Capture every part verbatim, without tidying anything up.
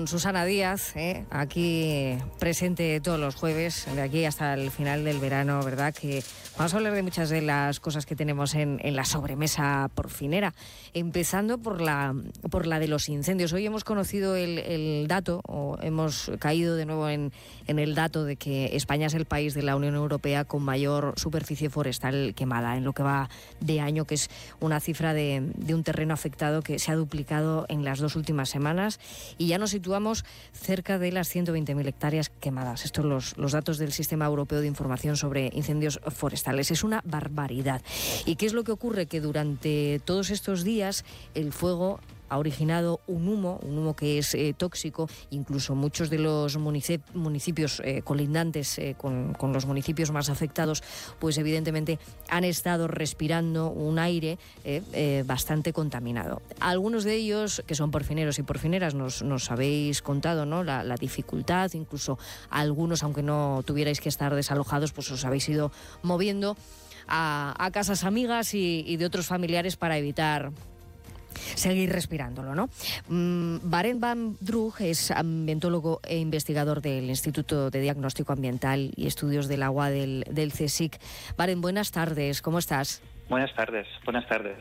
con Susana Díaz, ¿eh? aquí presente todos los jueves, de aquí hasta el final del verano, ¿verdad? Que vamos a hablar de muchas de las cosas que tenemos en, en la sobremesa porfinera, empezando por la, por la de los incendios. Hoy hemos conocido el, el dato, o hemos caído de nuevo en, en el dato de que España es el país de la Unión Europea con mayor superficie forestal quemada en lo que va de año, que es una cifra de, de un terreno afectado que se ha duplicado en las dos últimas semanas y ya nos situamos cerca de las ciento veinte mil hectáreas quemadas. Estos son los, los datos del Sistema Europeo de Información sobre Incendios Forestales. Es una barbaridad. ¿Y qué es lo que ocurre? Que durante todos estos días el fuego ha originado un humo, un humo que es eh, tóxico. Incluso muchos de los municip- municipios eh, colindantes eh, con, con los municipios más afectados, pues evidentemente han estado respirando un aire eh, eh, bastante contaminado. Algunos de ellos, que son porfineros y porfineras, nos, nos habéis contado, ¿no? La, la dificultad, incluso algunos, aunque no tuvierais que estar desalojados, pues os habéis ido moviendo a, a casas amigas y, y de otros familiares para evitar seguir respirándolo, ¿no? Mm, Barend van Droog es ambientólogo e investigador del Instituto de Diagnóstico Ambiental y Estudios del Agua del, del CSIC. Barend, buenas tardes, ¿cómo estás? Buenas tardes, buenas tardes.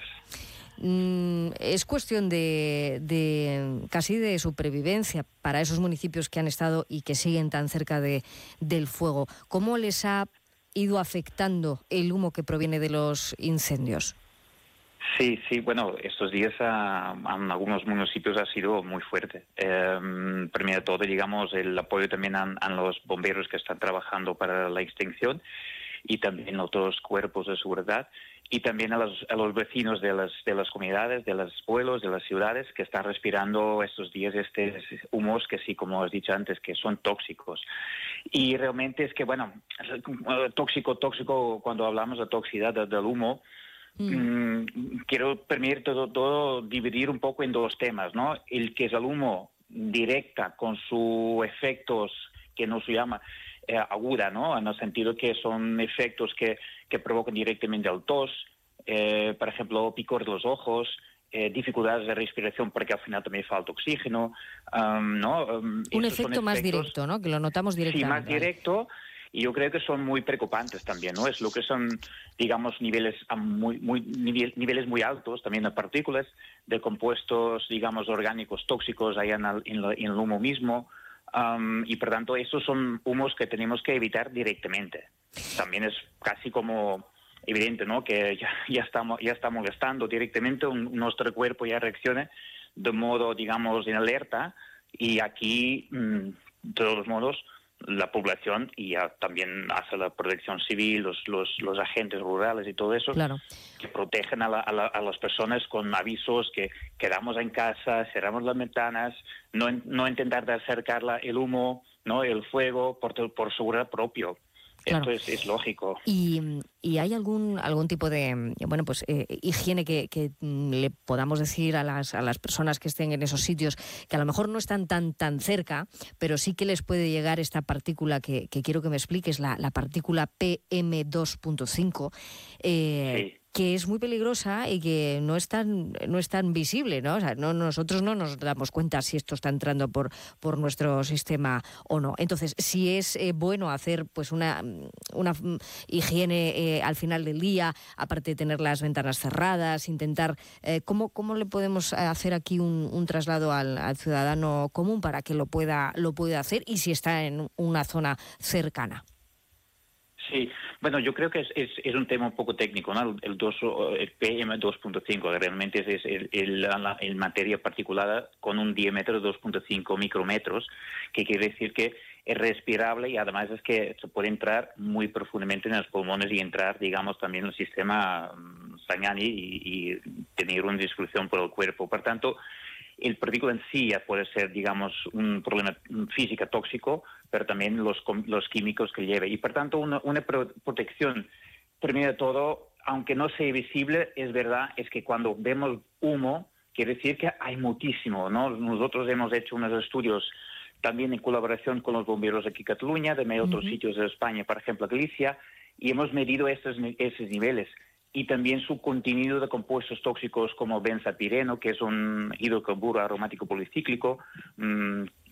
Mm, es cuestión de, de casi de supervivencia para esos municipios que han estado y que siguen tan cerca de, del fuego. ¿Cómo les ha ido afectando el humo que proviene de los incendios? Sí, sí, bueno, estos días a, en algunos municipios ha sido muy fuerte. Eh, primero de todo, digamos, el apoyo también a, a los bomberos que están trabajando para la extinción y también otros cuerpos de seguridad y también a los, a los vecinos de las, de las comunidades, de los pueblos, de las ciudades que están respirando estos días estos humos que sí, como has dicho antes, que son tóxicos. Y realmente es que, bueno, tóxico, tóxico, cuando hablamos de toxicidad del humo, Mm. Mm, quiero permitir todo, todo dividir un poco en dos temas, ¿no? El que es el humo directa con sus efectos que no se llama eh, aguda, ¿no? En el sentido que son efectos que, que provocan directamente el tos, eh, por ejemplo, picor de los ojos, eh, dificultades de respiración porque al final también falta oxígeno, um, ¿no? Um, un efecto más efectos, directo, ¿no? Que lo notamos directamente. Sí, más directo. Y yo creo que son muy preocupantes también, ¿no? Es lo que son, digamos, niveles muy, muy, niveles muy altos también de partículas, de compuestos, digamos, orgánicos tóxicos ahí en el, en el humo mismo. Um, y por tanto, esos son humos que tenemos que evitar directamente. También es casi como evidente, ¿no? Que ya, ya, estamos, ya está molestando directamente, un, nuestro cuerpo ya reacciona de modo, digamos, en alerta. Y aquí, mmm, de todos modos, la población y ya también hace la protección civil, los, los, los agentes rurales y todo eso, claro, que protegen a, la, a, la, a las personas con avisos que quedamos en casa, cerramos las ventanas, no, no intentar de acercar la, el humo, no el fuego por, por seguridad propio. Claro. Esto es, es lógico. ¿Y, y hay algún algún tipo de bueno pues eh, higiene que, que le podamos decir a las a las personas que estén en esos sitios que a lo mejor no están tan tan cerca, pero sí que les puede llegar esta partícula que, que quiero que me expliques, la, la partícula P M dos punto cinco, eh, sí. que es muy peligrosa y que no es tan no es tan visible, ¿no? O sea, no nosotros no nos damos cuenta si esto está entrando por por nuestro sistema o no. Entonces, si es eh, bueno hacer pues una una higiene eh, al final del día, aparte de tener las ventanas cerradas, intentar eh, cómo cómo le podemos hacer aquí un, un traslado al, al ciudadano común para que lo pueda lo pueda hacer y si está en una zona cercana. Sí, bueno, yo creo que es, es, es un tema un poco técnico, ¿no? El, dos, el P M dos punto cinco realmente es, es el, el, la el materia particulada con un diámetro de dos punto cinco micrómetros, que quiere decir que es respirable y además es que se puede entrar muy profundamente en los pulmones y entrar, digamos, también en el sistema sanguíneo y, y tener una distribución por el cuerpo. Por tanto, el partícula en sí ya puede ser, digamos, un problema físico tóxico, pero también los, los químicos que lleve. Y por tanto, una, una protección, primero de todo, aunque no sea visible, es verdad, es que cuando vemos humo, quiere decir que hay muchísimo, ¿no? Nosotros hemos hecho unos estudios también en colaboración con los bomberos aquí en Cataluña, de uh-huh. otros sitios de España, por ejemplo, Galicia, y hemos medido esos, esos niveles. Y también su contenido de compuestos tóxicos como benzapireno, que es un hidrocarburo aromático policíclico, mmm,